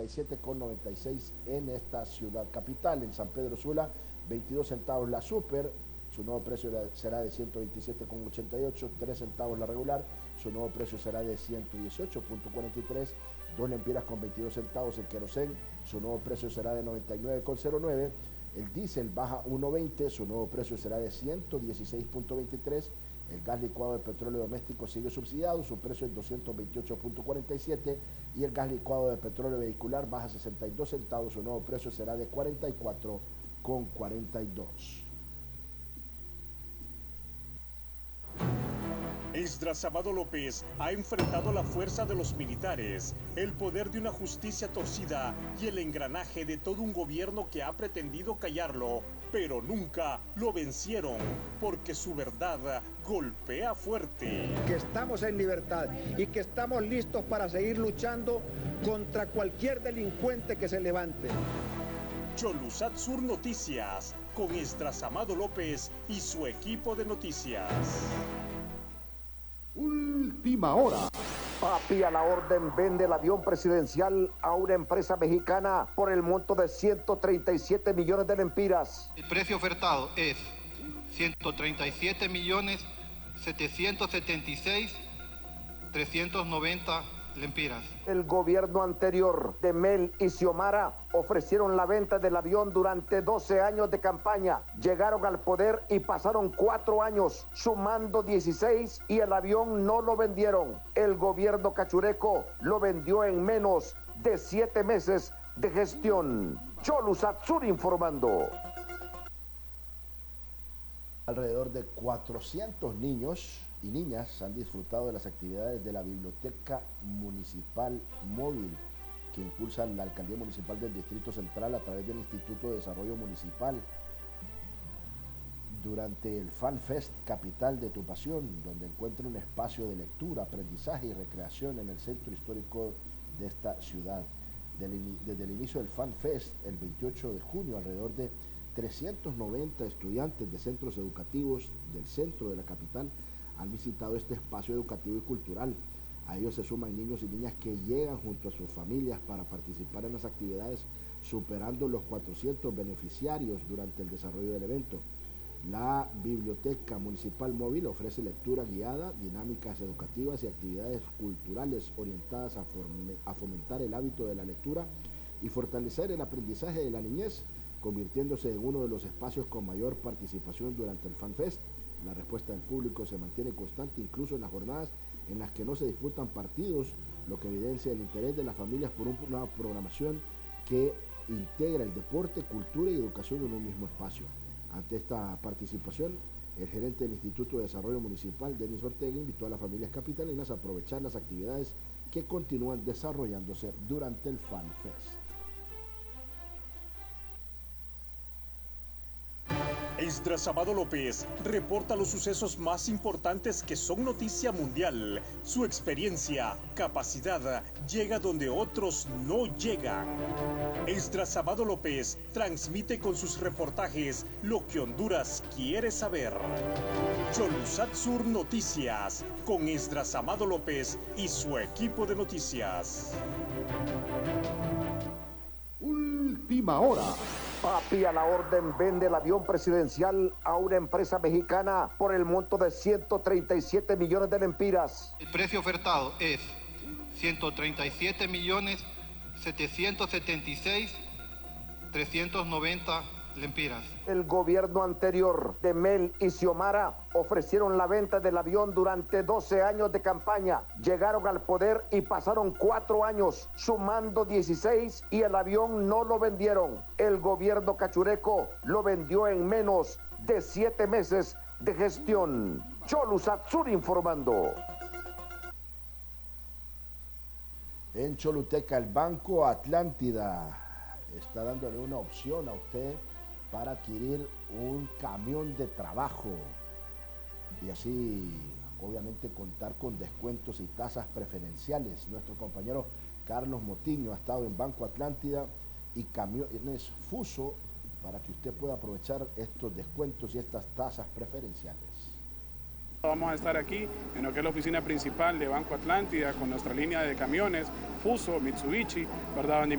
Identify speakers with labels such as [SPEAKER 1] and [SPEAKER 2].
[SPEAKER 1] 47,96 en esta ciudad capital. En San Pedro Sula, 22 centavos la super, su nuevo precio será de 127,88, 3 centavos la regular, su nuevo precio será de 118,43, 2 lempiras con 22 centavos el querosén, su nuevo precio será de 99,09, el diésel baja 1,20, su nuevo precio será de 116,23, el gas licuado de petróleo doméstico sigue subsidiado, su precio es 228,47 y el gas licuado de petróleo vehicular baja 62 centavos, su nuevo precio será de 44,42.
[SPEAKER 2] Esdras Amado López ha enfrentado la fuerza de los militares, el poder de una justicia torcida y el engranaje de todo un gobierno que ha pretendido callarlo, pero nunca lo vencieron, porque su verdad golpea fuerte.
[SPEAKER 3] Que estamos en libertad y que estamos listos para seguir luchando contra cualquier delincuente que se levante.
[SPEAKER 2] Cholusat Sur Noticias, con Esdras Amado López y su equipo de noticias.
[SPEAKER 4] Última hora.
[SPEAKER 5] Papi a la orden vende el avión presidencial a una empresa mexicana por el monto de 137 millones de lempiras.
[SPEAKER 6] El precio ofertado es 137.776.390 lempiras.
[SPEAKER 5] El gobierno anterior de Mel y Xiomara ofrecieron la venta del avión durante 12 años de campaña. Llegaron al poder y pasaron 4 años, sumando 16, y el avión no lo vendieron. El gobierno cachureco lo vendió en menos de 7 meses de gestión. Cholusat Sur informando.
[SPEAKER 1] Alrededor de 400 niños y niñas han disfrutado de las actividades de la Biblioteca Municipal Móvil que impulsa la Alcaldía Municipal del Distrito Central a través del Instituto de Desarrollo Municipal durante el Fan Fest Capital de tu Pasión, donde encuentra un espacio de lectura, aprendizaje y recreación en el centro histórico de esta ciudad. Desde el inicio del Fan Fest, el 28 de junio, alrededor de 390 estudiantes de centros educativos del centro de la capital han visitado este espacio educativo y cultural. A ellos se suman niños y niñas que llegan junto a sus familias para participar en las actividades, superando los 400 beneficiarios durante el desarrollo del evento. La Biblioteca Municipal Móvil ofrece lectura guiada, dinámicas educativas y actividades culturales orientadas a fomentar el hábito de la lectura y fortalecer el aprendizaje de la niñez, convirtiéndose en uno de los espacios con mayor participación durante el Fan Fest. La respuesta del público se mantiene constante incluso en las jornadas en las que no se disputan partidos, lo que evidencia el interés de las familias por una programación que integra el deporte, cultura y educación en un mismo espacio. Ante esta participación, el gerente del Instituto de Desarrollo Municipal, Denis Ortega, invitó a las familias capitalinas a aprovechar las actividades que continúan desarrollándose durante el Fan Fest.
[SPEAKER 2] Esdras Amado López reporta los sucesos más importantes que son noticia mundial. Su experiencia, capacidad, llega donde otros no llegan. Esdras Amado López transmite con sus reportajes lo que Honduras quiere saber. Cholusat Sur Noticias, con Esdras Amado López y su equipo de noticias.
[SPEAKER 4] Última hora.
[SPEAKER 5] Papi a la orden vende el avión presidencial a una empresa mexicana por el monto de 137 millones de lempiras.
[SPEAKER 6] El precio ofertado es 137.776.390 lempiras.
[SPEAKER 5] El gobierno anterior de Mel y Xiomara ofrecieron la venta del avión durante 12 años de campaña. Llegaron al poder y pasaron 4 años, sumando 16, y el avión no lo vendieron. El gobierno cachureco lo vendió en menos de 7 meses de gestión. Cholusat Sur informando.
[SPEAKER 1] En Choluteca, el Banco Atlántida está dándole una opción a usted para adquirir un camión de trabajo y así obviamente contar con descuentos y tasas preferenciales. Nuestro compañero Carlos Motiño ha estado en Banco Atlántida y camiones Fuso para que usted pueda aprovechar estos descuentos y estas tasas preferenciales.
[SPEAKER 7] Vamos a estar aquí en lo que es la oficina principal de Banco Atlántida con nuestra línea de camiones Fuso, Mitsubishi, ¿verdad?